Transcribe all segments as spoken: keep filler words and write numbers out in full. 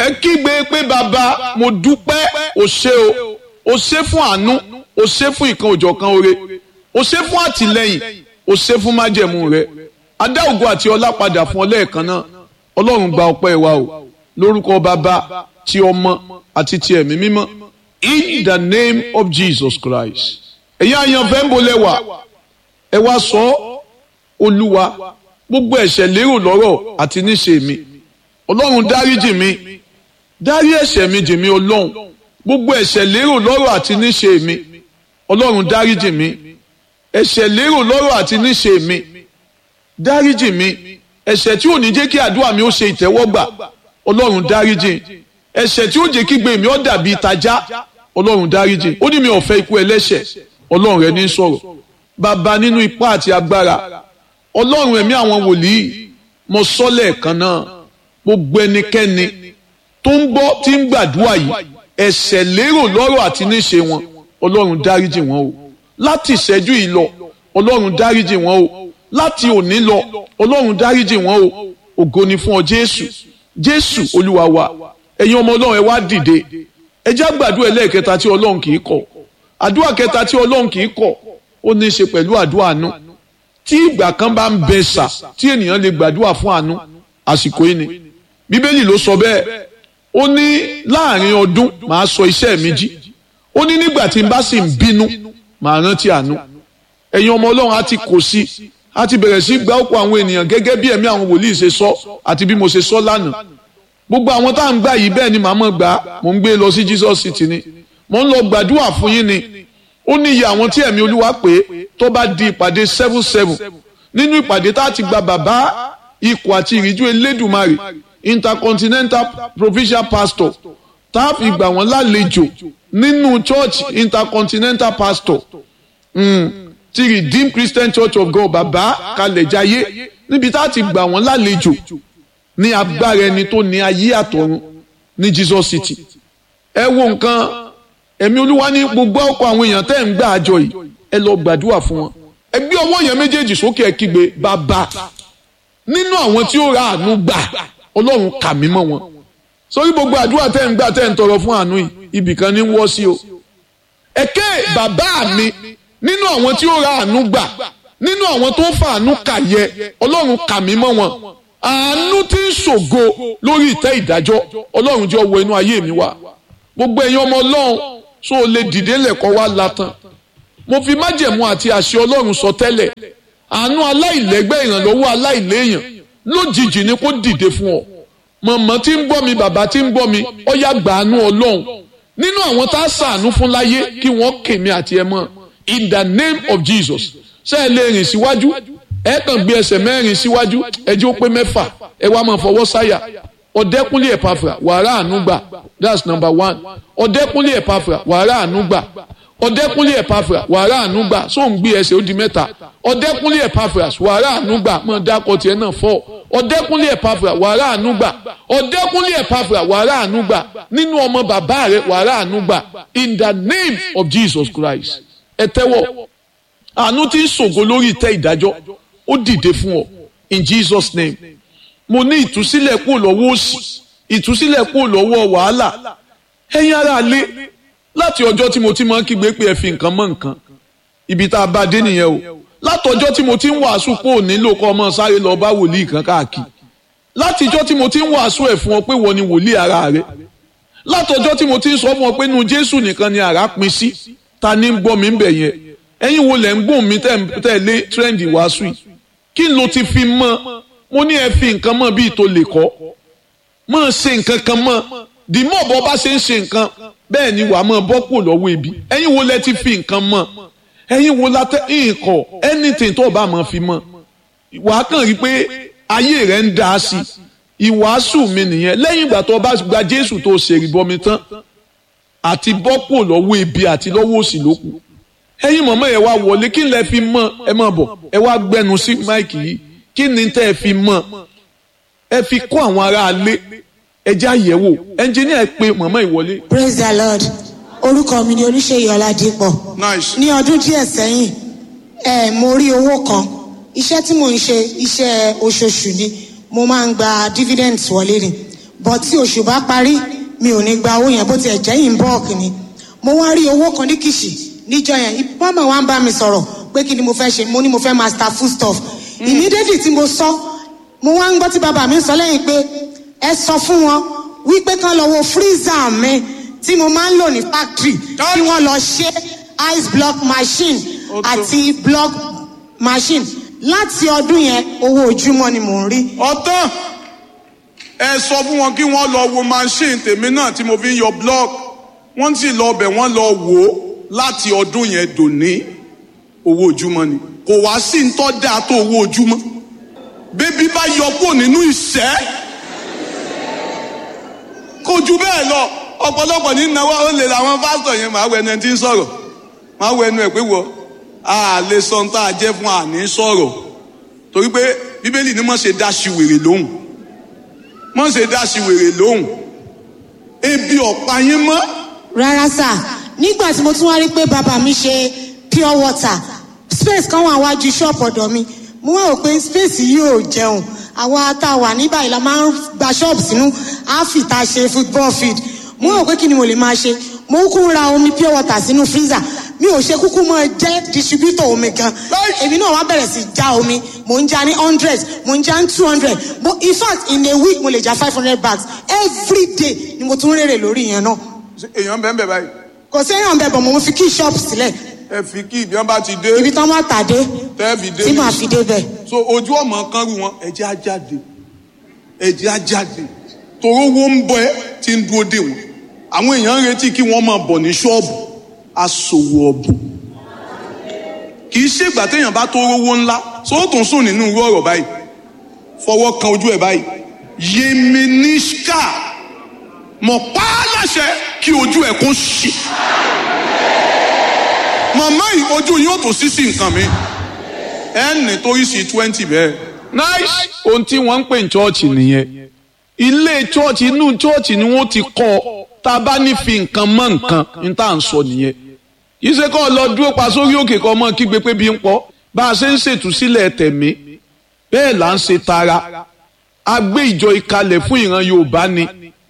ẹ kígbe pé bàbá mo dúpẹ́ o ṣé o o ṣé fún àánú o ṣé fún ìkan òjọ̀kan oore o ṣé fún àtìlẹ́yìn o ṣé fún májẹ̀mú rẹ adá ògo àti ọlá padà fún ọ lẹ́ẹ̀kan náà ọlọ́run gba ọpẹ́ wa o lórúkọ bàbá ti ọmọ àti ti ẹ̀mí mímọ́ in the name of Jesus Christ ẹ̀yin àyànfẹ́ ń bolẹ̀ wá ẹ wá sọ olúwa gbogbo ẹ̀ṣẹ̀ lérò lọ́rọ̀ àti níṣe mi ọlọ́run dáríjì mi dárí ẹ̀ṣẹ̀ mi jì mí ọlọ́run gbogbo ẹ̀ṣẹ̀ lérò lọ́rọ̀ àti níṣe mi ọlọ́run dáríjì mi ẹ̀ṣẹ̀ lérò lọ́rọ̀ àti níṣe mi dáríjì mi ẹ̀ṣẹ̀ tí ò ní jẹ́ kí àdúrà mi ó ṣe ìtẹ́wọ́gbà ọlọ́run dáríjì ẹ̀ṣẹ̀ tí ó jẹ́ kí gbé mi ó dàbí ìtajà ọlọ́run dáríjì ó ní mi ò fẹ́ ikú ẹlẹ́ṣẹ̀ ọlọ́run rẹ ní sọ̀rọ̀ bàbá nínú ipá àti agbára ọlọ́run ẹ̀mí àwọn wòlíì mo sọ lẹ́ẹ̀kan náà gbogbo ẹnikẹ́ni tó ń gbọ́ tí ń gbàdúrà yìí ẹ̀ṣẹ̀ lérò lọ́rọ̀ àti níṣe wọn ọlọ́run dáríjì wọn o láti ìṣẹ́jú yìí lọ ọlọ́run dáríjì wọn o láti òní lọ ọlọ́run dáríjì wọn o ògo ni fún ọ jésù jésù olúwa wa ẹ̀yin ọmọ ọlọ́run ẹ wá dìde ẹ já gbàdúrà ẹlẹ́ẹ̀kẹta tí ọlọ́run kì í kọ̀ àdúrà kẹta tí ọlọ́run kì í kọ̀ ó ní í ṣe pẹ̀lú àdúrà àánú tí ìgbà kan bá ń bẹ sà tí ènìyàn lè gbàdúrà fún àánú àsìkò yìí ni bíbélì ló sọ bẹ́ẹ̀ ó ní láàrin ọdún màá sọ iṣẹ́ mi jí ó ní nígbà tí n bá sì ń bínú màá rántí àánú ẹ̀yin ọmọ ọlọ́run á ti kò sí á ti bẹ̀rẹ̀ sí gba ọ̀pọ̀ àwọn ènìyàn gẹ́gẹ́ bí ẹ̀mí àwọn wòlíì ṣe sọ àti bí mo ṣe sọ lánàá gbogbo àwọn tá à ń gbà yìí bẹ́ẹ̀ ni màá mọ̀ gbà mò ń gbé lọ sí Jesus City ni mò ń lọ gbàdúrà fún yín ni ó ní iye àwọn tí ẹ̀mí olúwa pé tó bá di ìpàdé seven seven nínú ìpàdé tá a ti gba bàbá ikọ̀ àti ìríjú elédùmarè intercontinental provincial pastor tá a fi gbà wọ́n lálejò nínú church intercontinental pastor mm, ti Redeemed Christian Church of God bàbá kalẹ̀jáyé níbi tá a ti gbà wọ́n lálejò ní agbára ẹni tó ní ayé àtọ̀run ní Jesus City ẹ wo nǹkan ẹ̀mí olúwa ní gbogbo ọkọ̀ àwọn èèyàn tẹ́ ń gbà àjọ yìí ẹ lọ gbàdúrà fún wọn ẹ gbé ọwọ́ yẹn méjèèjì sókè ẹ kígbe bàbá nínú àwọn tí ó ra àánú gbà ọlọ́run kà mí mọ́ wọn sórí gbogbo àdúrà tẹ́ ń gbà tẹ́ ń tọrọ fún àánú yìí ibìkan ní wọ́ sí o ẹ̀kẹ́ bàbá mi nínú àwọn tí ó ra àánú gbà nínú àwọn tó fà àánú kà yẹ ọlọ́run kà mí mọ́ wọn àánú tí ń ṣògo lórí ìtẹ́ ìdájọ́ ọlọ́run jọ wọ inú ayé mi wá gbogbo ẹ̀yin ọmọ ọlọ́run so o lè dìde lẹ́kọ̀ọ́ wá latan mo fi májẹ̀mú àti àṣẹ ọlọ́run sọ tẹ́lẹ̀ àánú aláìlẹ́gbẹ́ ìrànlọ́wọ́ aláìléèyàn lójijì ni kó dìde fún ọ mọ̀mọ́ tí ń gbọ́ mi bàbá tí ń gbọ́ mi ó yá gbàánú ọlọ́run nínú àwọn tá a ṣàánú fún láyé kí wọ́n kèmí àti ẹ mọ́ in the name of Jesus ṣé ẹ lè rìn síwájú ẹ kàn gbé ẹsẹ̀ mẹ́rin síwájú ẹ jẹ́ ó pé mẹ́fà ẹ wá máa fọwọ́ sáyà ọ̀dẹ́kúnlé ẹ̀pàfà wàrà àánú gbà that's number one ọ̀dẹ́kúnlé ẹ̀pàfà wàrà àánú gbà ọ̀dẹ́kúnlé ẹ̀pàfà wàrà àánú gbà sóò ń gbé ẹsẹ̀ ó di mẹ́ta ọ̀dẹ́kúnlé ẹ̀pàfà wàrà àánú gbà mọ̀ dákọ̀ tiẹ̀ náà fọ́ ọ̀dẹ́kúnlé ẹ̀pàfà wàrà àánú gbà ọ̀dẹ́kúnlé ẹ̀pàfà wàrà àánú gbà nínú ọmọ bàbá rẹ̀ wàrà àánú gbà in the name of Jesus Christ ẹ tẹ́wọ́ àánú tí ń ṣògo lórí ìtẹ́ ìdájọ́ ó dìde fún ọ in Jesus name mo ní ìtúsílẹ̀ kúrò lọ́wọ́ òṣì ìtúsílẹ̀ kúrò lọ́wọ́ wàhálà ẹ̀yin ará lé láti ọjọ́ tí mo ti máa ń kígbe pé ẹ fi nǹkan mọ́ nǹkan ibi tá a bá dé nìyẹn o látọjọ́ tí mo ti ń wàásù pé ò nílò kọ́ ọmọ sáré lọ bá wòlíì kan káàkiri látijọ́ tí mo ti ń wàásù ẹ̀ fún ọ pé wọ́n ni wòlíì ara rẹ látọjọ́ tí mo ti ń sọ fún ọ pé nu Jésù nìkan ni àrà pin sí ta ni ń gbọ́ mi ń bẹ̀ yẹn ẹ̀yin wo lẹ̀ ń gbóhùn mi tẹ̀lé tírẹ́ǹdì wàásù yìí kí ló ti fi mọ́ mo ní ẹ fi nǹkan mọ́ bíi tó lè kọ́ mọ́ ṣe nǹkan kan mọ́ dìmọ́ bọ́ bá ṣe ń ṣe nǹkan bẹ́ẹ̀ ni wàá mọ́ bọ́ kúrò lọ́wọ́ ebi ẹ̀yin wo lẹ ti fi nǹkan mọ́ ẹ̀yin wo la tẹ́ nǹkan anything tó bá mọ́ fi mọ́ wàá kàn rí pé ayé rẹ̀ ń dá sí ìwàásù mi nìyẹn lẹ́yìn ìgbà tó bá gba Jésù tó ṣèrìbọmi tán àti bọ́ kúrò lọ́wọ́ ebi àti lọ́wọ́ òṣì lókù ẹ̀yin mọ̀mọ́ ẹ wá wọlé kí lẹ fi mọ́ ẹ má bọ̀ ẹ wá gbẹnu sí máìkì yìí kí ni tẹ́ ẹ fi mọ́ ẹ fi kó àwọn ará alé ẹ jẹ́ àyẹ̀wò ẹnjìníà ẹ pé mọ̀mọ́ ìwọlé. Praise the Lord. Orúkọ mi ni Olúṣèyí Ọládípọ̀. Nice. Ní ọdún díẹ̀ sẹ́yìn ẹ mo rí owó kan iṣẹ́ tí mò ń ṣe iṣẹ́ oṣooṣù ni mo máa ń gba dividends wọlé ni bọ̀ tí oṣù bá parí mi ò ní gba owó yẹn bó tiẹ̀ jẹ́ in bulk ni. Mo wá rí owó kan ní Kìṣì níjọ́ yẹn, mama wa ń bá mi sọ̀rọ̀ pé kí ni mo fẹ́ ṣe, mo ní mo fẹ́ master food stuff. Immediately tí mo sọ, mo wá ń gbọ́ tí bàbá mi sọ lẹ́yìn pé ẹ sọ fún wọn wípé kán lọ wo freezer mi tí mo máa ń lò ní factory kí wọ́n lọ ṣe ice block machine àti block machine. Láti ọdún yẹn owó ojúmọ́ ni mò ń rí. Ọ̀tán ẹ sọ fún wọn kí wọ́n lọ wo machine tèmi náà tí mo fi ń yọ block. Wọ́n sì lọ bẹ̀ wọ́n lọ wò ó láti ọdún yẹn dòní owó ojúmọ́ ni. Kò wá sí ń tọ́ dáa tó owó ojúmọ́. Bébí bá yọ kúrò nínú ìṣẹ́. Kò ju bẹ́ẹ̀ lọ. Ọ̀pọ̀lọpọ̀ ní náwó ó lè làwọn pásítọ̀ yẹn máa wọ ẹnu ẹ tí ń sọ̀rọ̀. Máa wọ ẹnu ẹ pé wọ a lè sọ ohun tá a jẹ́ fún àní sọ̀rọ̀. Torí pé Bíbélì ní mọ̀ ṣe dá ṣìwèrè lóhùn. Mọ̀ ṣe dá ṣìwèrè lóhùn. Ebi ọ̀pá yín mọ́. Rárá sà, nígbà tí mo tún wá rí pé bàbá mi ṣe pure water, space kan wà wájú ṣọ́ọ̀pù ọ̀dọ̀ mi, mo wá rò pé space yìí ò jẹun. Àwa tá a wà ní báyìí la máa ń gba ṣọ́ọ̀bù sínú áfìta ṣe football field. Mo rò pé kí ni mo lè máa ṣe. Mo kúkú ra omi pure water sínú freezer. Mi ò ṣe kúkú mọ jẹ́ distributor omi gan. Èmi náà wá bẹ̀rẹ̀ sí já omi. Mo ń já ní hundred, mo ń já ní two hundred. In fact, in a week mo lè já five hundred bags. Every day ni mo tún rèrè lórí yẹn náà. Èèyàn bẹ́ẹ̀ bẹ́ẹ̀ báyìí. Kò sí èèyàn bẹ́ẹ̀ bọ̀ mo fi kí ṣọ́ọ̀bù sílẹ̀. Ẹ fi kí ibi wọn bá ti dé. Ibi tán wá tàdé. Tẹ́ fi dé. Tí màá fi dé bẹ̀. So ojú ọmọ kan rú wọn ẹ̀jẹ̀ á jáde ẹ̀jẹ̀ á jáde toró wo ń bọ ẹ tí ń dúró dé wọn. Àwọn èèyàn ń retí kí wọ́n máa bọ̀ ní ṣọ́ọ̀bù aṣòwò ọ̀bùn. Kì í ṣe ìgbà téèyàn bá tó rówó ńlá so ó tún sùn nínú irú ọ̀rọ̀ báyìí fọwọ́ kan ojú ẹ̀ báyìí Yemenishka mọ̀ pa á láṣẹ kí ojú ẹ̀ kó ṣì. Màmá yìí ojú yóò tó sí sí nǹkan mi ẹ̀ ń ní torí sí twenty bẹ́ẹ̀. Nice. Ohun tí wọ́n ń pè ní chọ́ọ̀chì nìyẹn. Ilé chọ́ọ̀chì inú chọ́ọ̀chì ni wọ́n ti kọ́ ọ tá a bá ní fi nǹkan mọ́ nǹkan ní tá à ń sọ nìyẹn. Yìí ṣe kọ́ ọ lọ dúró pa sórí òkè kan mọ́ kígbe pé bí ń pọ̀ bá a ṣe ń ṣètúsílẹ̀ tẹ̀mí bẹ́ẹ̀ là ń ṣe tara. A gbé ìjọ ìkalẹ̀ fún ìran Yorùbá ni.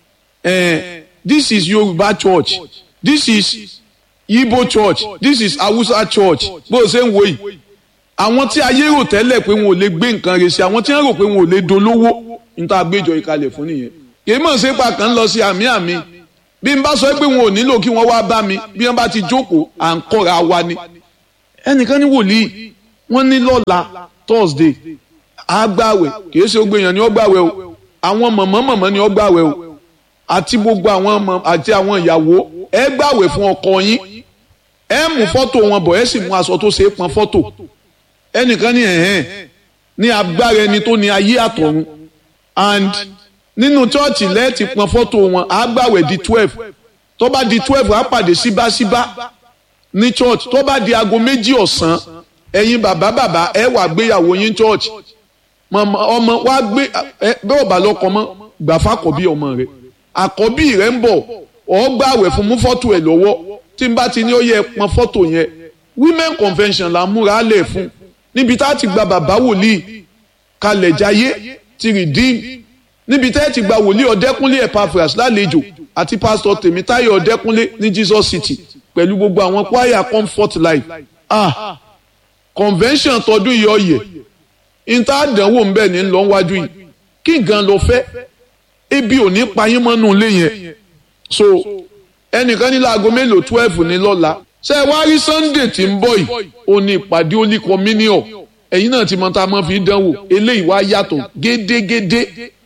Eh, this is Yorùbá church, this is Igbo church, this is Hausa church. Bó o ṣe ń wo yìí àwọn tí ayé rò tẹ́lẹ̀ pé wọn ò lè gbé nǹkan rẹ̀ sí àwọn tí wọ́n rò pé wọn ò lè dolówó ní tá a gbéjọ ìkalẹ̀ fún nìyẹn. Kì í mọ̀ ṣe pa kàn ń lọ sí àmì àmì bí n bá sọ pé wọn ò nílò kí wọ́n wá bá mi bí wọ́n bá ti jókòó à ń kọ́ra wa ni. Ẹnìkan ní wòlíì wọ́n ní lọ́la Thursday àgbàwẹ̀ kì í ṣe gbogbo èèyàn ni ó gbàwẹ̀ o àwọn mọ̀mọ́ mọ̀mọ́ ni ó gbàwẹ̀ o àti gbogbo àwọn ọmọ àti àwọn ìyàwó ẹ gbàwẹ̀ fún ọkọ yín ẹ mú fọ́tò wọn bọ̀ ẹ sì mú aṣọ tó ṣe é pọn fọ́tò. Ẹnìkan ní ẹ̀hẹ́n ní agbára ẹni tó ní ayé àtọ̀run and nínú chọ́ọ̀chì lẹ́ẹ̀tì pọn fọ́tò wọn àgbàwẹ̀ di twelve tó bá di twelve á pàdé síbáṣíbá ní church tó bá di aago méjì ọ̀sán ẹ̀yin bàbá bàbá ẹ wà gbéyàwó yín church ọmọ wa gbé bẹ́ẹ̀ ọ̀bà lọ́kọ mọ́ gbà fàkọ́bí ọmọ rẹ̀ àkọ́bí rẹ̀ ń bọ̀ ọ̀ gbàwẹ̀ fún mú fọ́tò ẹ̀ lọ́wọ́ tí n bá ti ní ó yẹ pọn fọ́tò yẹn women convention là ń múra lẹ̀ fún níbi tá a ti gba bàbá wòlíì kalẹ̀ jayé ti redeem níbi tá a ti gba wòlíì ọ̀dẹ́kúnlé Epaphras lálejò àti pásítọ̀ Tèmítáyọ̀ ọ̀dẹ́kúnlé ní Jesus City pẹ̀lú gbogbo àwọn choir Comfort Life ah convention tọdún yìí ọ̀yẹ̀ níta àdánwò ńbẹ ní lọ wájú yìí kí gan lọ fẹ́ ebi ò ní pa yín mọ́nú ilé yẹn so ẹnìkan ní láago mélòó twelve ní lọ́la ṣe wá rí Sunday tí ń bọ̀ yìí ó ní ìpàdé Holy Communion ẹ̀yin náà ti mọ tá a máa fi dánwò eléyìí wá yàtọ̀ gédégédé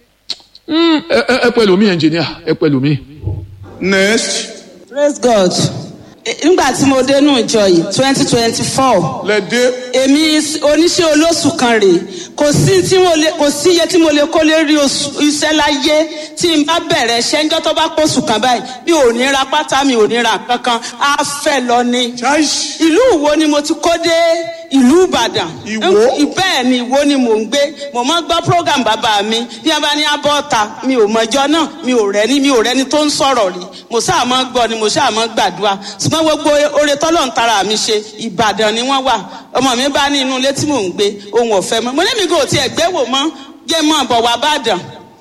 ẹ pẹ̀lú mi engineer ẹ pẹ̀lú mi. Next. Praise God. Nígbà tí mo dé nù ìjọ yìí twenty twenty four. Lẹ́dẹ̀. Èmi oníṣẹ́ olóṣù kan rèé kò sí tí mo lè kò sí iye tí mo lè kó lè rí iṣẹ́ láyé tí n bá bẹ̀rẹ̀ ṣẹ́ ń jọ́ tó bá pọ̀ṣù kan báyìí mi ò ní ra pátá mi ò ní ra kankan á fẹ́ lọ ni. Ìlú Ìwó ni mo ti kó dé ìlú Ìbàdàn. Ìwó. Bẹ́ẹ̀ ni Ìwó ni mò ń gbé mo máa ń gbọ́ program bàbá mi bí wọ́n bá ní abọ́ta mi ò mọ̀jọ́ náà mi ò rẹ́ni mi ò rẹ́ni tó ń sọ̀rọ̀ rí mo sáà máa ń gbọ́ ni mo sáà máa ń gbàdúrà ṣùgbọ́n gbogbo oore tọ́lọ̀ ń tara mi ṣe Ìbàdàn ni wọ́n wà ọmọ mi bá ní inú ilé tí mò ń gbé ohun ọ̀fẹ́ mọ́ mo ní mi kò tiẹ̀ gbé wò mọ́ jẹ́ mọ́ bọ̀ wá bàdàn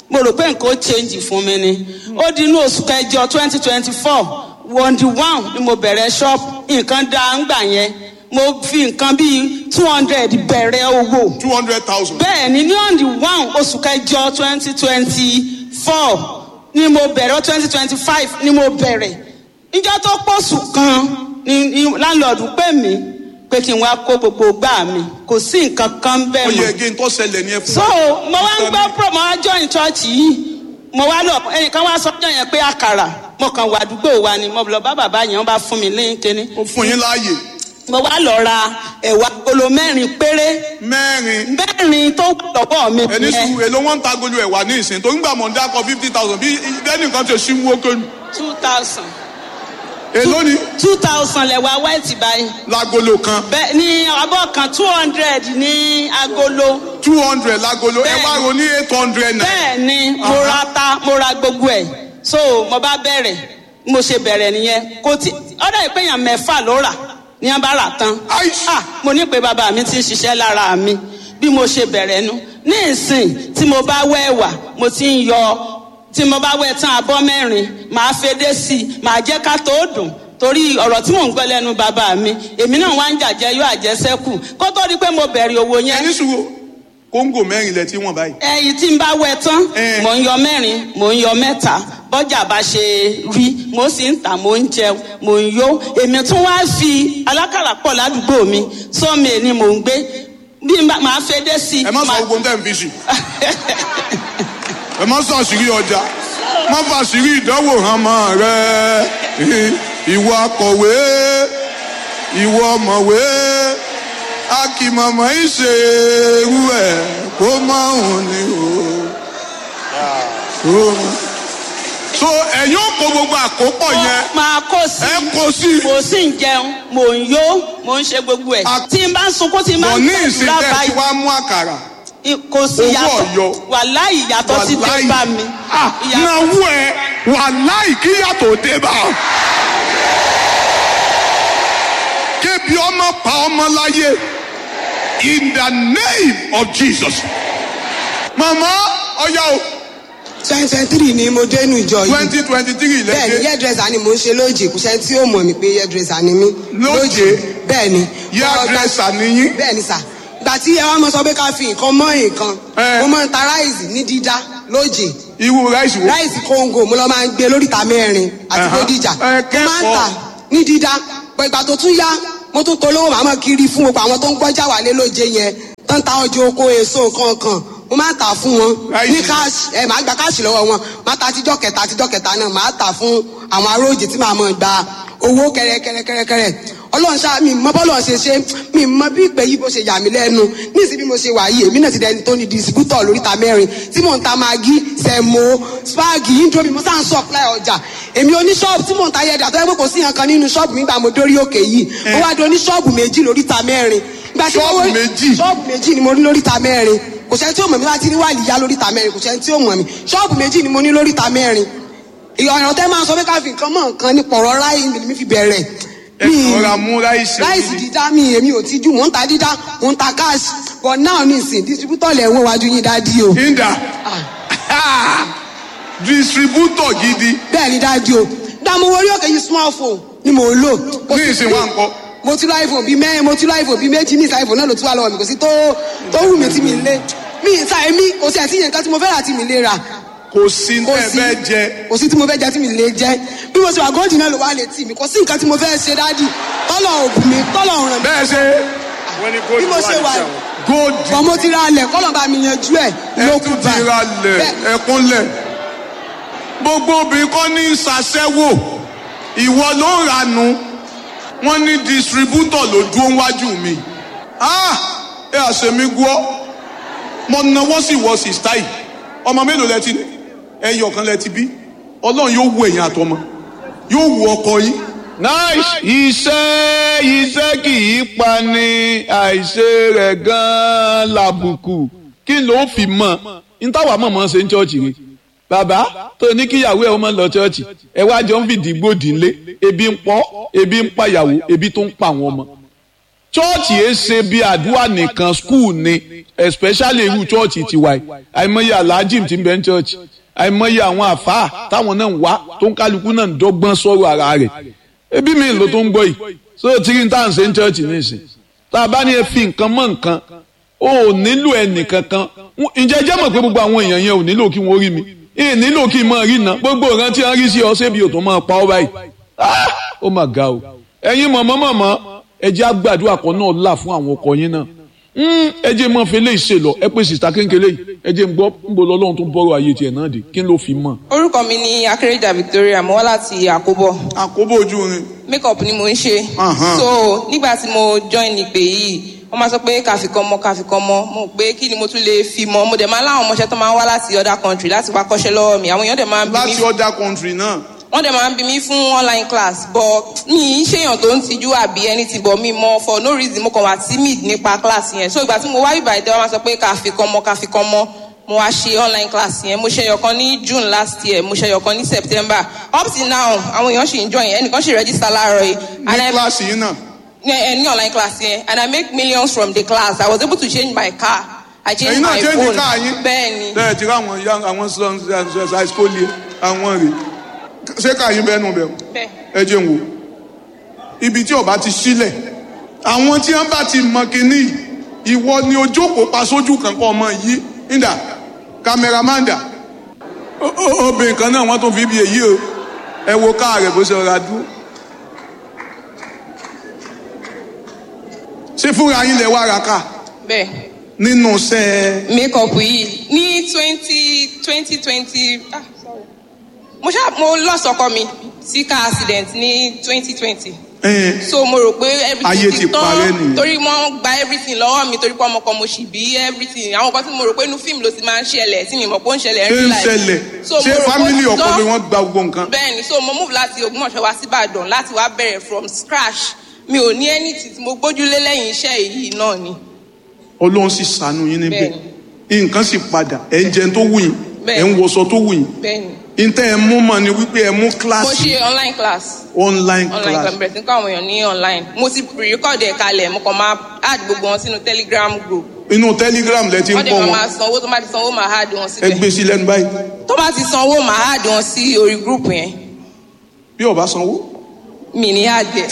mo rò pé nǹkan ó change fún mi ni ó di inú oṣù kẹjọ twenty twenty four one one ni mo bẹ̀rẹ̀ shop nǹkan dá ń gbà yẹn mo fi nǹkan bíi two hundred bẹ̀rẹ̀ owó. two hundred thousand. bẹ́ẹ̀ ni ní on the one oṣù kẹjọ twenty twenty four ni mo bẹ̀rẹ̀ twenty twenty five ni mo bẹ̀rẹ̀ níjọ́ tó pọ̀ṣù kan ni, ni láńlọ́ọ̀dù pè mí pé kí n wá kó gbogbo gbà mí kò sí nǹkan kan bẹ́ẹ̀ mọ́. ó yẹ kí n tó ṣẹlẹ̀ ní ẹ fún so mo wá ń gbọ́ pro mo wá join church yìí mo wá lọ ẹnìkan wá sọ́jọ́ yẹn pé àkàrà mo kàn wà àdúgbò wa ni mo lọ bá bàbá yẹn wọ́n bá fún mi lẹ́yìn kíní. ó fún yín láàyè. mo wá lọ ra ẹ̀wà agolo mẹ́rin péré. mẹ́rin. mẹ́rin tó lọ́wọ́ mi. ẹni sùn èlò wọn ń ta agolo ẹ̀wà ní ìsìn tó ń gbà mọ̀ ń dákọ̀ fifty thousand bí bẹ́ẹ̀ni nǹkan ti ṣí wó kéwòn. two thousand. èló ni. two thousand lẹ̀wà white báyìí. lágolo kan. bẹ́ẹ̀ ni abọ́ kan two hundred ní agolo. two hundred lágolo ẹ wá ro ní eight hundred naira. bẹ́ẹ̀ ni mo ra ta mo ra gbogbo ẹ̀ so mo bá bẹ̀rẹ̀ mo ṣe bẹ̀rẹ̀ nìyẹn kò tí ọ̀dọ̀ ìpéyàn mẹ́fà ló rà ní a bá rà tán. ah mo ní pé bàbá mi ti ń ṣiṣẹ́ lára mi bí mo ṣe bẹ̀rẹ̀ nu ní ìsìn tí mo bá wẹ̀ wà mo ti ń yọ tí mo bá wẹ̀ tán abọ́ mẹ́rin màá fedé sí i màá jẹ́ ká tó dùn torí ọ̀rọ̀ tí mò ń gbọ́ lẹ́nu bàbá mi èmi náà wá ń jàjẹ́ yóò àjẹsẹ́kù kó tó di pé mo bẹ̀rẹ̀ owó yẹn. ẹni sùn kóńgò mẹ́rin lẹ tí wọ́n báyìí. ẹyìn tí n bá wẹ̀ tán mò ń yọ mẹ́rin mò ń yọ mẹ́ta bọ́jà bá ṣe rí mo sì ń tà mo ń jẹun mo ń yó èmi tún wá fi alákàrà pọ̀ ládùúgbò mi sọ́mi ni mò ń gbé bí màá fẹ́ dé sí i. ẹ má sọ ogun tẹ́ ń fi sí ẹ má sọ àṣírí ọjà má fa àṣírí ìdánwò hàn mọ́ rẹ ìwọ akọ̀wé ìwọ ọ̀mọ̀wé akìmọ̀mọ̀ ìṣerú ẹ̀ kó máa hùn ní o. so ẹ̀yin ò kó gbogbo àkópọ̀ yẹn. máa kó sí ẹ kó sí. mo sì ń jẹun mò ń yó mò ń ṣe gbogbo ẹ̀. tí n bá ń sunkún tí n bá ń bọ̀ gbàdúrà báyìí. ní ìsìn tẹ́ ti wá mú àkàrà. kò sí yàtọ̀ wàláì yàtọ̀ sí dé bá mi. náwó ẹ wàláì kí yàtọ̀ dé bá. kébi ọmọ pa ọmọ láyé in the name of Jesus. mama ọyá o. twenty twenty three ni mo dé inú ìjọ yìí. twenty twenty three lẹ́jẹ̀. bẹ́ẹ̀ni hairdresser ni mo ń ṣe lóje kò sẹ́ni tí ó mọ̀ mí pé hairdresser ni mí. lóje bẹ́ẹ̀ni. hairdresser ni yín. bẹ́ẹ̀ni sà gbà tí ẹ wá mọ sọ pé ká fi nǹkan mọ́ nǹkan mo máa ń ta ráìsì ní dídá lóje. irú ráìsì wo. ráìsì kóńgò mo lọ máa ń gbé lóríta mẹ́rin àti bódìjà mo máa ń tà ní dídá pọ̀ ìgbà tó tún yá mo tún polówó màmá kiri fún gbogbo àwọn tó ń gbọ́jà wálé lóje yẹn tó ń ta ọjọ́ oko èso kankan mo máa tà fún wọn ní káàsì ẹ máa gba káàsì lọ́wọ́ wọn máa ta àtijọ́ kẹta àtijọ́ kẹta náà máa tà fún àwọn aróòjì tí màá mọ̀ gba owó kẹrẹkẹrẹkẹrẹ ọlọ́run ṣáà mi mọ bọ́lọ̀ ṣe ṣe mi mọ bí ìpè yìí bó ṣe yà mí lẹ́nu níìsí bí mo ṣe wà yìí èmi náà ti dẹni tó ní distributor lóríta mẹ́rin tí mò ń ta magi sẹ̀mó spagi indomie mo sáà ń supply ọjà èmi oníṣọ́ọ̀bù tí mò ń ta yẹ̀dà tó yẹ pé kò sí nǹkan nínú ṣọ́ọ̀bù mi gbà mo dórí òkè yìí mo wá di oníṣọ́ọ̀bù méjì lóríta mẹ́rin. ṣọ́ọ̀bù méjì ṣọ́ọ̀bù méjì ni mo ní lóríta mẹ́rin kò sẹ́ni tí ó mọ̀ mí láti rí wà níyà lóríta mẹ́rin kò sẹ́ni tí ó mọ̀ mí ṣọ́ọ̀bù méjì ni mo ní lóríta mẹ́rin ìyọ̀nà tẹ́ máa sọ pé ká fi nǹkan mọ̀ nǹkan ní pọ̀rọ̀ ráì mi fi bẹ̀rẹ̀ mi ọ̀rọ̀ mú ráìsì ráìsì dídá mi èmi ò ti jù mò ń ta dídá mò ń ta cash but now ní ìsìn distributor lẹ̀ ń wájú yín dádì o. ìdá distributor gidi. bẹ́ẹ̀ ni dádì o dààmú orí òkè yìí small phone ni mò ń lò. ní ìsìn wa nǹkan. mo ti lọ iphone bíi mẹ́rin mo ti lọ iphone bíi méjì ní ìsà iphone náà ló tún wà lọ́wọ́ mi kò sí tó tó wù mí tí mi lé mi ìsà èmi kò sí àti ìyẹn kan tí mo fẹ́ rà tí mi lè rà. kò sí ní ẹ fẹ́ jẹ. kò sí tí mo fẹ́ jẹ tí mi lè jẹ bí mo ṣe wà góòjì náà ló wà létí mi kò sí nǹkan tí mo fẹ́ ṣe dádì tọ́lọ̀ ògùn mi tọ́lọ̀ ràn mí. bẹ́ẹ̀ ṣe bí mo ṣe wà góòjì. bọ̀ mo ti ra alẹ̀ kọ́lọ̀ bá mi yanjú ẹ̀ lókù bá. ẹ tún ti ra lẹ̀ ẹkúnlẹ̀. gbogbo obìnrin kọ́ ní ṣàṣẹ́wò ìwọ ló ń ranú wọ́n ní distributor ló dúró wájú mi. ẹ àṣemí gbọ́ mo náwó sí wọ sí style ọmọ mélòó lẹ ti ní ẹyọ kan lẹ ti bí ọlọ́run yóò wo ẹ̀yin àtọmọ yóò wo ọkọ yín. nice. iṣẹ́ iṣẹ́ kì í pa ni àìṣe rẹ̀ gan-an làbùkù kí ló fi mọ̀ n táwa mọ̀ mọ́ ṣe ń ṣọ́ọ̀ṣì rẹ̀ bàbá tó ní kíyàwó ẹ̀ ọmọ lọ ṣọ́ọ̀ṣì ẹ wá jọ ń fìdí gbòdì ńlé ebi ń pọ̀ ebi ń pàyàwó ebi tó ń pa àwọn ọmọ chọ́ọ̀chì yẹn ṣe bí àdúrà nìkan skul ni especially irú chọ́ọ̀chì tiwa yìí àìmọye aláàjì tí ń bẹ ní chọ́ọ̀chì àìmọye àwọn àfáà táwọn náà ń wá tó ń kálukú náà ń dọ́gbọ́n sọ̀rọ̀ ara rẹ̀ ebi mi ló tó ń gbọ́ yìí so tírí tá à ń ṣe ní chọ́ọ̀chì nísìn tá a bá ní ẹ fi nǹkan mọ́ nǹkan ó nílò ẹnì kankan ǹjẹ́ jẹ́ mọ̀ pé gbogbo àwọn èèyàn yẹn ò nílò kí wọ́n rí mi ì nílò kí n máa rí iná gbogbo ìran tí wọ́n rí sí ọ ṣébi ò tó máa pa ọ́ báyìí ó mà ga o ẹ̀yin mọ̀mọ́ mọ̀mọ́ ẹ jẹ́ àgbàdua kan náà là fún àwọn ọkọ yín náà ẹ jẹ́ mọ́ fi léyìí ṣe lọ ẹ pé sìta kéńkéré yìí ẹ jẹ́ ń gbọ́ ń bo lọ́lọ́run tó ń bọ́rọ̀ ayé tiẹ̀ náà dé kí n ló fi mọ̀. orúkọ mi ni Akérèjà Victoria mo wá láti Àkóbọ̀. Àkóbọ̀ ojú rin. make up ni mo ń ṣe. so nígbà tí mo join ìpè yìí wọ́n máa sọ pé káfíkan mọ́ káfíkan mọ́ mo pé kí ni mo tún lè fi mọ́ mo dẹ̀ máa láwọn ọmọọṣẹ́ tó máa ń wá láti other country láti wá kọ́ṣẹ́ lọ́wọ́ mi àwọn èèyàn dẹ̀ máa ń bí mi. láti other country náà. wọ́n dẹ̀ máa ń bí mi fún online class but mi ń ṣèyàn tó ń tijú àbí ẹni tí bọ̀ mi mọ́ for no reason mo kàn wá timid nípa class yẹn so ìgbà tí mo wá ìgbà ìdẹ́ wọ́n máa sọ pé káfíkan mọ́ káfíkan mọ́ mo wá ṣe online class yẹn mo ṣe ẹyọkan ní June last year mo ṣe ẹyọkan ní September up till now àwọn èèyàn ṣì ń join ẹnìkan ṣì register láàárọ̀ yìí. ní class yìí náà. ní online class yẹn and I make millions from the class I was able to change my car I changed my phone. ẹ̀yin náà change car yín. bẹ́ẹ̀ni. bẹ́ẹ̀ ti rí àwọn àwọn sọ high school yẹn àwọn rè ṣé ká yín bẹ́ẹ̀ nù bẹ́ẹ̀. bẹ́ẹ̀. ẹ jẹ́ n wò ibi tí ọba ti sílẹ̀ àwọn tí wọ́n bá ti mọ kínní ìwọ ni ojókòó pa sójú kankan ọmọ yìí nídà kámẹ́rámàndà obìnrin kan náà wọ́n tún fi bí èyí o ẹ wo káà rẹ̀ bó ṣe rọra dúró. ṣé fúnra yín lẹ wá ra ká. bẹ́ẹ̀. nínú ṣe. make up yìí ní twenty twenty twenty ah sorry mo ṣá mo lost ọkọ mi sí car accident ní twenty twenty. so mo rò pé everything ti tán torí wọ́n gba everything lọ́wọ́ mi torí pé ọmọ kan mo ṣì bí everything àwọn kan tí mo rò pé inú fíìmù ló ti máa ń ṣẹlẹ̀ tí mi mọ̀ pé ó ń ṣẹlẹ̀ real life. ṣé ń ṣẹlẹ̀ ṣé family ọkọ mi wọ́n gba gbogbo nǹkan. bẹ́ẹ̀ni so mo move láti Ògbómọ̀ṣọ́ wá sí Ìbàdàn láti wá bẹ̀rẹ̀ from scratch mi ò ní anything tí mo gbójúlé lẹ́yìn iṣẹ́ yìí náà ni. Ọlọ́run sì ṣàánú yín níbẹ̀ nǹkan sì padà ẹ̀ ń jẹun tó wù yín ẹ̀ ń wọṣọ tó wù yín ntẹ ẹ mú mọ ni wípé ẹ mú kíláàsì. mo ṣe online class. online class. online class bẹ̀rẹ̀ sí ní kọ́ àwọn èèyàn ní online mo ti pre-record ẹ̀ kalẹ̀ mo kàn máa add gbogbo wọn sínú telegram group. inú telegram lẹ ti ń kọ́ wọn. wọ́n dẹ̀ máa sanwó tó bá ti sanwó máa add wọn síbẹ̀. ẹ gbé sí lẹ́nu báyìí. tó bá ti sanwó máa add wọn sí orí group yẹn. bí o bá sanwó. mi ní add ẹ.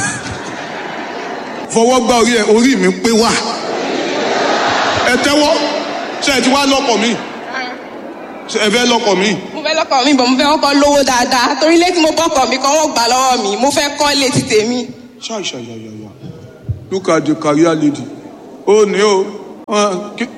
fọwọ́ gbá orí ẹ orí mi pé wà. ẹ tẹ́wọ́ ṣe ẹ ti wá lọ́kọ̀ mi ẹ fẹ́ lọ́kọ̀ mi. mo fẹ́ lọ́kọ̀ mi bọ̀ mo fẹ́ kọ́kọ́ lówó dáadáa torí ilé tí mo bọ́kọ̀ mi kan wọ́n gbà lọ́wọ́ mi mo fẹ́ kọ́ ilé ti tèmi. ṣàṣàyàyàyà look at the career lady ó ní o kí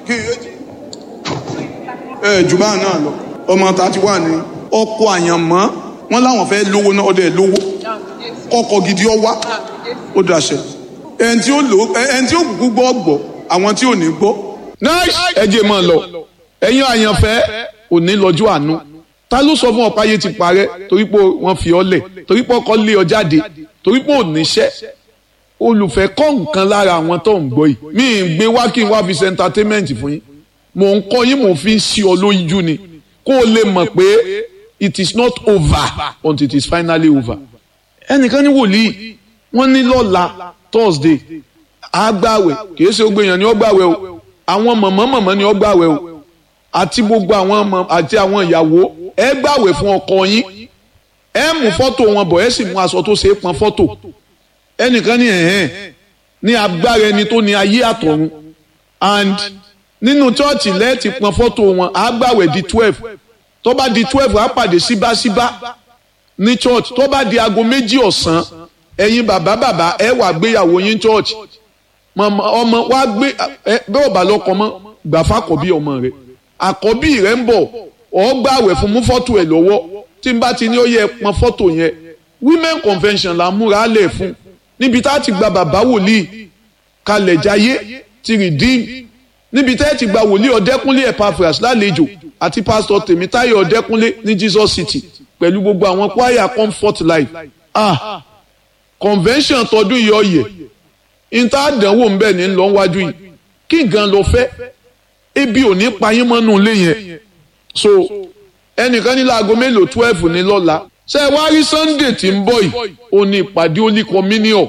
ẹ jù bá náà lọ ọmọ ta ti wà ní ọkọ àyànmọ́ wọn láwọn fẹ́ lówó náà ọdẹ lówó kọkọ gidi ọ wá ó dàṣẹ ẹni tí ó lò ẹni tí ó gbọ́ gbọ́ àwọn tí ò ní gbọ́. nice ẹ jẹ́ mọ́ ọ lọ ẹ̀yin àyànfẹ́ òní lọ́jọ́ àánú ta ló sọ fún ọ páyé ti parẹ́ torí pé wọ́n fi ọ lẹ̀ torí pé ọkọ lé ọ jáde torí pé ò níṣẹ́ olùfẹ́ kọ́ nǹkan lára àwọn tó ń gbọ́ yìí mi ì gbé wá kí n wá fi ṣe entertainment fún yín mò ń kọ́ yín mò ń fi ń ṣí ọ lójú ni kó o lè mọ̀ pé it is not over until it is finally over. ẹnìkan ní wòlíì wọ́n ní lọ́la Thursday àgbàwẹ̀ kìí ṣe gbogbo èèyàn ni ó gbàwẹ̀ o àwọn mọ̀mọ́ mọ̀mọ́ ni ó gbàwẹ̀ o àti gbogbo àwọn ọmọ àti àwọn ìyàwó ẹ gbàwẹ̀ fún ọkọ yín ẹ mú fọ́tò wọn bọ̀ ẹ sì mú aṣọ tó ṣe é pọn fọ́tò ẹnìkan ní ẹ̀hẹ́n ní agbára ẹni tó ní ayé àtọ̀run and nínú chọ́ọ̀chì lẹ́ẹ̀tì pọn fọ́tò wọn á gbàwẹ̀ di twelve tó bá di twelve á pàdé síbáṣíbá ní church tó bá di aago méjì ọ̀sán ẹ̀yin bàbá bàbá ẹ wà gbéyàwó yín church ọmọ wa gbé bẹ́ẹ̀ ò bá lọ́kọ mọ́ gbàfà àkọ́bí ọmọ rẹ̀ àkọ́bí rẹ̀ ń bọ̀ ọ́ gbàwẹ̀ fún mú fọ́tò ẹ̀ lọ́wọ́ tí n bá ti ní ó yẹ pọn fọ́tò yẹn women convention là ń múra lẹ̀ fún níbi tá a ti gba bàbá wòlíì kalẹ̀ jayé ti redeem níbi tá a ti gba wòlíì ọ̀dẹ́kúnlé Epaphras lálejò àti pásítọ̀ Tèmítáyọ̀ ọ̀dẹ́kúnlé ní Jesus City pẹ̀lú gbogbo àwọn choir Comfort Life ah convention tọdún yìí ọ̀yẹ̀ níta àdánwò ń bẹ̀ ní lọ wájú yìí kí nǹkan lọ fẹ́ ebi ò ní payín mọ́nú ilé yẹn so ẹnìkan ní láago mélòó twelve ní lọ́la ṣe wá rí Sunday tí ń bọ̀ yìí ó ní ìpàdé Holy Communion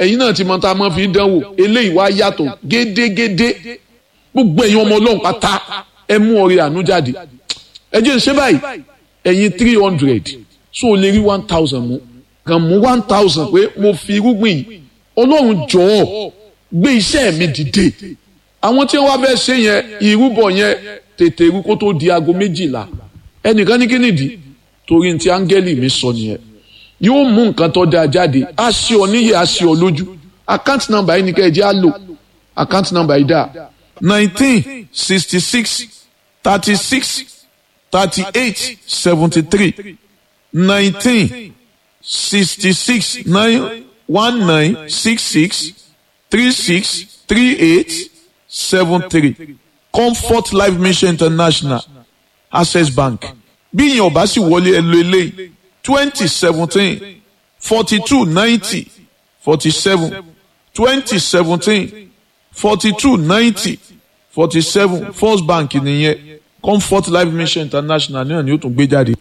ẹ̀yin náà ti mọ tá a mọ́ fi dánwò eléyìí wá yàtọ̀ gédégédé gbogbo ẹ̀yin ọmọ ọlọ́run pátá ẹ mú ọrẹ àánú jáde ẹ jẹ́ ṣe báyìí ẹ̀yin three hundred so o lè rí one thousand mú kàn mú one thousand pé mo fi irúgbìn yìí ọlọ́run jọ̀ọ́ gbé iṣẹ́ mi dìde àwọn tí wọ́n fẹ́ ṣe yẹn ìrúbọ yẹn tètè rú kó tó di aago méjìlá ẹnìkan ní kí nìdí torí ti áńgẹ́lì mi sọ nìyẹn yóò mú nǹkan tó dáa jáde á ṣe ọ níyì á ṣe ọ lójú account number yìí ni kẹ́ ẹ jẹ́ á lò account number yìí dáa nineteen sixty six thirty six thirty eight seventy three nineteen sixty six nine one nine six six three six three eight seven three Comfort Life Mission International Access Bank bí ìyẹn ọba sì wọlé ẹ lo eléyìí twenty seventeen forty two ninety forty seven twenty seventeen forty two ninety forty seven First Bank nìyẹn Comfort Life Mission International náà ni ó tún gbé jáde.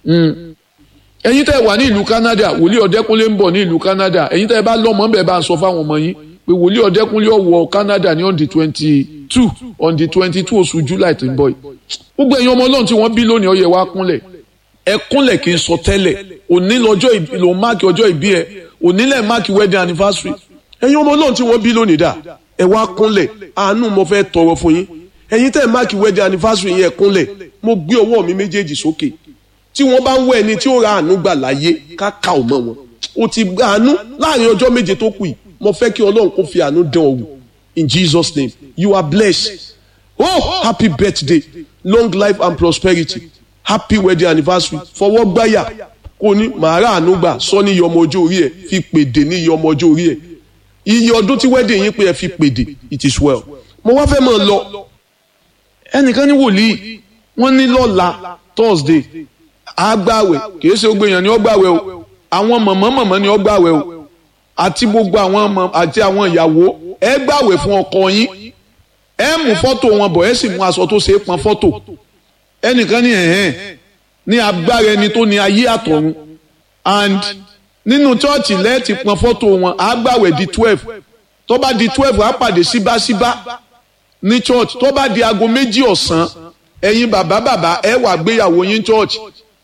ẹ̀yin tẹ́ wà ní ìlú Canada wòlíì Ọ̀dẹ́kúnlé ń bọ̀ ní ìlú Canada ẹ̀yin tẹ́ bá lọ́mọ ńbẹ̀ bá ń sọ fáwọn ọmọ yín pé wòlíì Ọ̀dẹ́kúnlé ó wọ Canada ní on the twenty two on the twenty two oṣù July tí ń bọ̀ yìí gbogbo ẹ̀yin ọmọ Ọlọ́run tí wọ́n bí lónìí ó yẹ wá kúnlẹ̀ ẹ kúnlẹ̀ kí n sọ tẹ́lẹ̀ òní lọ́jọ́ ìbí lòun máàkì ọjọ́ ìbí ẹ òní lẹ̀ máàkì wedding anniversary ẹ̀yin ọmọ Ọlọ́run tí wọ́n bí lónìí dà ẹ wá kúnlẹ̀ àánú mo fẹ́ tọrọ fún yín ẹ̀yin tẹ́ máàkì wedding anniversary yẹn kúnlẹ̀ mo gbé ọwọ́ mi méjèèjì sókè tí wọ́n bá ń wọ ẹni tí ó ra àánú gbà láyé káka ò mọ̀ wọn o ti gba àánú láàrin ọjọ́ méje tó kù yìí mo fẹ́ kí Ọlọ́run kó fi àánú dán ọ wò in Jesus name you are blessed oh happy birthday long life and prosperity happy wedding anniversary fọwọ́ gbáyà kò ní màá rà àánú gbà sọ ní iye ọmọ ọjọ́ orí ẹ̀ fi pèdè ní iye ọmọ ọjọ́ orí ẹ̀ iye ọdún tí wedding yín pé ẹ fi pèdè it is well mo wá fẹ́ mọ̀ lọ ẹnìkan ní wòlíì wọ́n ní lọ́la Thursday àgbàwẹ̀ kìí ṣe gbogbo èèyàn ni ó gbàwẹ̀ o àwọn mọ̀mọ́ mọ̀mọ́ ni ó gbàwẹ̀ o àti gbogbo àwọn ọmọ àti àwọn ìyàwó ẹ gbàwẹ̀ fún ọkọ yín ẹ mú fọ́tò wọn bọ̀ ẹ sì mú aṣọ tó ṣe é pọn fọ́tò ẹnìkan ní ẹ̀hẹ́n ní agbára ẹni tó ní ayé àtọ̀run and nínú chọ́ọ̀chì lẹ́ẹ̀tì pọn fọ́tò wọn àgbàwẹ̀ di twelve tó bá di twelve á pàdé síbáṣíbá ní church tó bá di aago méjì ọ̀sán ẹ̀yin bàbá bàbá ẹ wà gbéyàwó yín church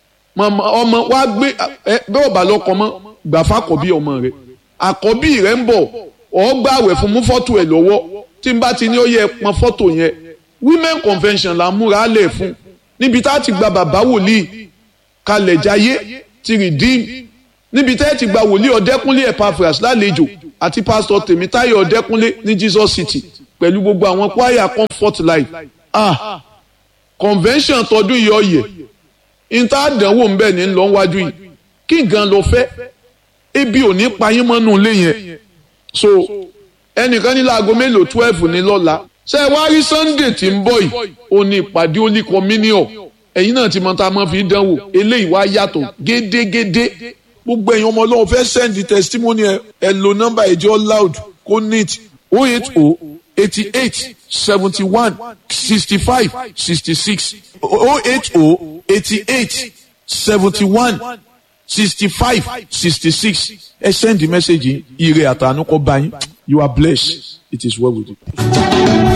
ọmọ wa gbé bẹ́ẹ̀ ò bá lọ́kọ mọ́ gbàfà àkọ́bí ọmọ rẹ̀ àkọ́bí rẹ̀ ń bọ̀ ọ́ gbàwẹ̀ fún mú fọ́tò ẹ̀ lọ́wọ́ tí n bá ti ní ó yẹ pọn fọ́tò yẹn women convention là ń múra lẹ̀ fún níbi tá a ti gba bàbá wòlíì kalẹ̀ jayé ti redeem níbi tá a ti gba wòlíì Ọ̀dẹ́kúnlé Epaphras lálejò àti pásítọ̀ Tèmítáyọ̀ Ọ̀dẹ́kúnlé ní Jesus City pẹ̀lú gbogbo àwọn choir Comfort Life ah convention tọdún yìí ọ̀yẹ̀ ìta àdánwò ń bẹ̀ ní lọ wájú yìí kí nǹkan lọ fẹ́ ebi ò ní payín mọ́nú ilé yẹn so ẹnìkan ní láago mélòó twelve ní lọ́la ṣe wá rí Sunday tí ń bọ̀ yìí ó ní ìpàdé Holy Communion ẹ̀yin náà ti mọ tá a mọ́ fi dánwò eléyìí wá yàtọ̀ gédégédé gbogbo ẹ̀yin ọmọ Ọlọ́run fẹ́ send the testimony ẹ ẹ lo nọ́mbà ẹ̀jọ́ loud kó neat oh eight oh eighty eight seventy one sixty five sixty six oh eight oh eighty eight seventy one sixty five sixty six ẹ send the message ire àtànú kọ bá yín you are blessed it is well with you.